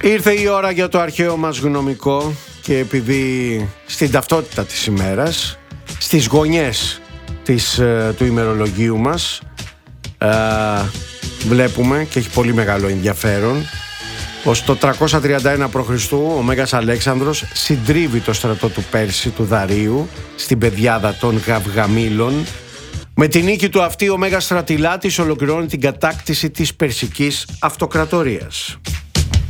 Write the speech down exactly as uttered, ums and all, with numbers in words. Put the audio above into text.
Ήρθε η ώρα για το αρχαίο μας γνωμικό και επειδή στην ταυτότητα της ημέρας, στις γωνιές της, του ημερολογίου μας ε, βλέπουμε και έχει πολύ μεγάλο ενδιαφέρον πως το τριακόσια τριάντα ένα προ Χριστού ο Μέγας Αλέξανδρος συντρίβει το στρατό του Πέρση του Δαρίου στην πεδιάδα των Γαυγαμήλων. Με την νίκη του αυτή ο Μέγας Στρατιλάτης ολοκληρώνει την κατάκτηση της Περσικής Αυτοκρατορίας.